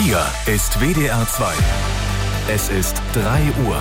Hier ist WDR 2. Es ist 3 Uhr.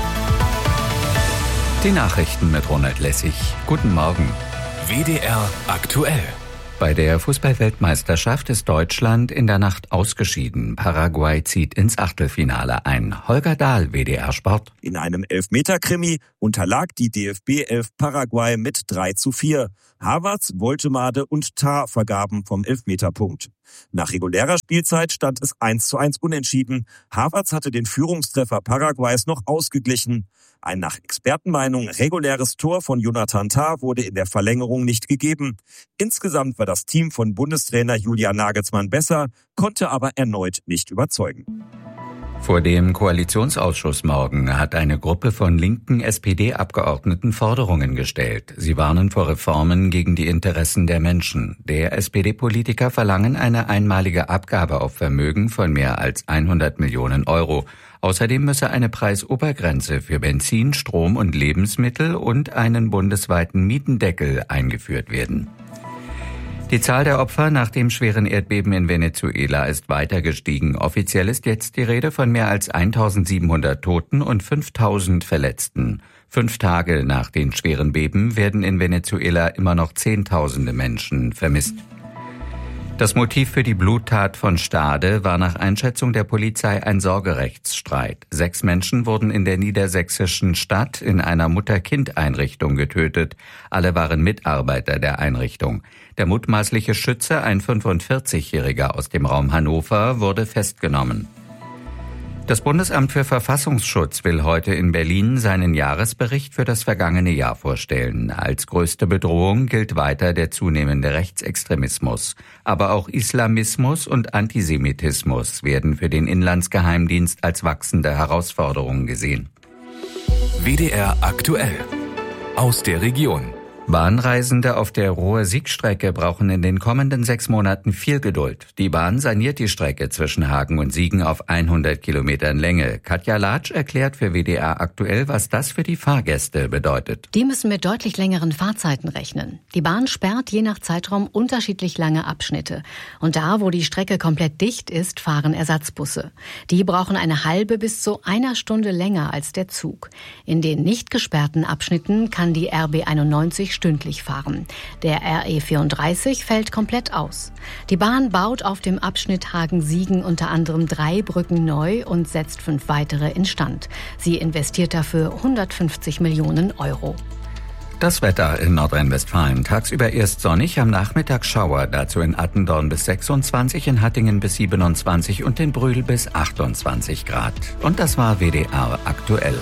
Die Nachrichten mit Ronald Lessig. Guten Morgen. WDR aktuell. Bei der Fußball-Weltmeisterschaft ist Deutschland in der Nacht ausgeschieden. Paraguay zieht ins Achtelfinale ein. Holger Dahl, WDR Sport. In einem Elfmeter-Krimi unterlag die DFB-11 Paraguay mit 3:4. Havertz, Woltemade und Tah vergaben vom Elfmeterpunkt. Nach regulärer Spielzeit stand es 1:1 unentschieden. Havertz hatte den Führungstreffer Paraguays noch ausgeglichen. Ein nach Expertenmeinung reguläres Tor von Jonathan Tah wurde in der Verlängerung nicht gegeben. Insgesamt war das Team von Bundestrainer Julian Nagelsmann besser, konnte aber erneut nicht überzeugen. Vor dem Koalitionsausschuss morgen hat eine Gruppe von linken SPD-Abgeordneten Forderungen gestellt. Sie warnen vor Reformen gegen die Interessen der Menschen. Der SPD-Politiker verlangen eine einmalige Abgabe auf Vermögen von mehr als 100 Millionen Euro. Außerdem müsse eine Preisobergrenze für Benzin, Strom und Lebensmittel und einen bundesweiten Mietendeckel eingeführt werden. Die Zahl der Opfer nach dem schweren Erdbeben in Venezuela ist weiter gestiegen. Offiziell ist jetzt die Rede von mehr als 1700 Toten und 5000 Verletzten. 5 Tage nach den schweren Beben werden in Venezuela immer noch Zehntausende Menschen vermisst. Das Motiv für die Bluttat von Stade war nach Einschätzung der Polizei ein Sorgerechtsstreit. 6 Menschen wurden in der niedersächsischen Stadt in einer Mutter-Kind-Einrichtung getötet. Alle waren Mitarbeiter der Einrichtung. Der mutmaßliche Schütze, ein 45-Jähriger aus dem Raum Hannover, wurde festgenommen. Das Bundesamt für Verfassungsschutz will heute in Berlin seinen Jahresbericht für das vergangene Jahr vorstellen. Als größte Bedrohung gilt weiter der zunehmende Rechtsextremismus. Aber auch Islamismus und Antisemitismus werden für den Inlandsgeheimdienst als wachsende Herausforderung gesehen. WDR aktuell. Aus der Region. Bahnreisende auf der Ruhr-Sieg-Strecke brauchen in den kommenden 6 Monaten viel Geduld. Die Bahn saniert die Strecke zwischen Hagen und Siegen auf 100 Kilometern Länge. Katja Latsch erklärt für WDR aktuell, was das für die Fahrgäste bedeutet. Die müssen mit deutlich längeren Fahrzeiten rechnen. Die Bahn sperrt je nach Zeitraum unterschiedlich lange Abschnitte. Und da, wo die Strecke komplett dicht ist, fahren Ersatzbusse. Die brauchen eine halbe bis zu 1 Stunde länger als der Zug. In den nicht gesperrten Abschnitten kann die RB 91 stündlich fahren. Der RE 34 fällt komplett aus. Die Bahn baut auf dem Abschnitt Hagen-Siegen unter anderem 3 Brücken neu und setzt 5 weitere instand. Sie investiert dafür 150 Millionen Euro. Das Wetter in Nordrhein-Westfalen. Tagsüber erst sonnig, am Nachmittag Schauer. Dazu in Attendorn bis 26, in Hattingen bis 27 und in Brühl bis 28 Grad. Und das war WDR aktuell.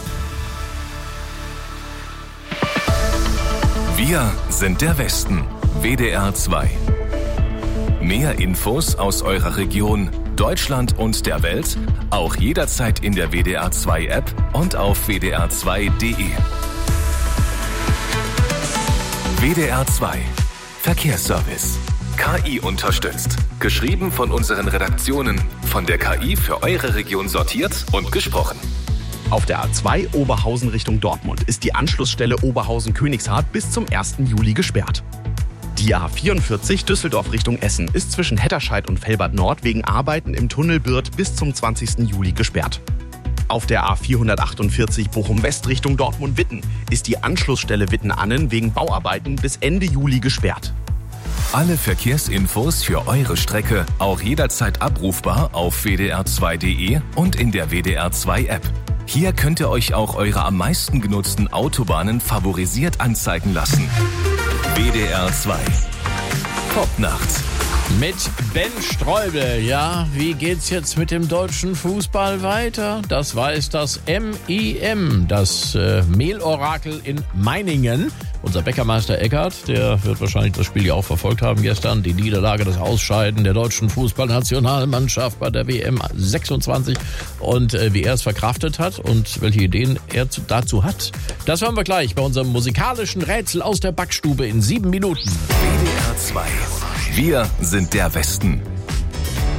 Wir sind der Westen. WDR 2. Mehr Infos aus eurer Region, Deutschland und der Welt, auch jederzeit in der WDR 2 App und auf wdr2.de. WDR 2. Verkehrsservice. KI unterstützt. Geschrieben von unseren Redaktionen. Von der KI für eure Region sortiert und gesprochen. Auf der A2 Oberhausen Richtung Dortmund ist die Anschlussstelle Oberhausen-Königshardt bis zum 1. Juli gesperrt. Die A44 Düsseldorf Richtung Essen ist zwischen Hetterscheid und Velbert Nord wegen Arbeiten im Tunnel Birth bis zum 20. Juli gesperrt. Auf der A448 Bochum-West Richtung Dortmund-Witten ist die Anschlussstelle Witten-Annen wegen Bauarbeiten bis Ende Juli gesperrt. Alle Verkehrsinfos für eure Strecke auch jederzeit abrufbar auf wdr2.de und in der WDR 2 App. Hier könnt ihr euch auch eure am meisten genutzten Autobahnen favorisiert anzeigen lassen. WDR 2. Popnacht. Mit Ben Streubel. Ja, wie geht's jetzt mit dem deutschen Fußball weiter? Das weiß das MIM, das Mehlorakel in Meiningen. Unser Bäckermeister Eckert, der wird wahrscheinlich das Spiel ja auch verfolgt haben gestern. Die Niederlage, das Ausscheiden der deutschen Fußballnationalmannschaft bei der WM 26 und wie er es verkraftet hat und welche Ideen er dazu hat. Das hören wir gleich bei unserem musikalischen Rätsel aus der Backstube in 7 Minuten. WDR 2. Wir sind der Westen.